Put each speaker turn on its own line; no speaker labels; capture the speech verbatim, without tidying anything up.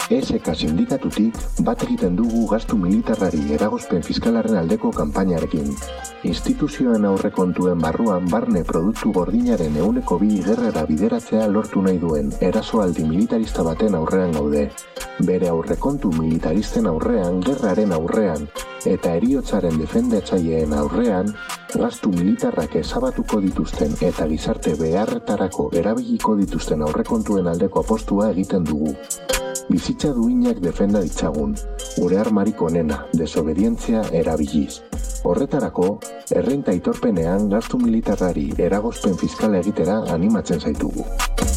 E S K sindikatutik bat egiten dugu gastu militarrari eragozpen fiskalaren aldeko kanpainarekin. Instituzioen aurrekontuen barruan barne produktu gordinaren ehuneko bi gerrara bideratzea lortu nahi duen erasoaldi militarista baten aurrean gaude. Bere aurrekontu militaristen aurrean, gerraren aurrean eta heriotzaren defendatzaileen aurrean, gastu militarrak ezabatuko dituzten eta gizarte beharretarako erabiliko dituzten aurrekontuen aldeko apostua egiten dugu. Bizitza duinak defenda ditzagun, gure armarik onena, desobedientzia erabiliz. Horretarako, errenta aitorpenean gastu militarrari eragozpen fiskala egitera animatzen zaitugu.